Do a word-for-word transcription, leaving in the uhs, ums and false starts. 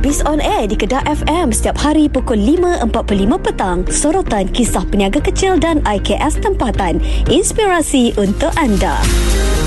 Showbiz On Air di Kedah F M setiap hari pukul lima empat puluh lima petang. Sorotan kisah peniaga kecil dan I K S tempatan. Inspirasi untuk anda.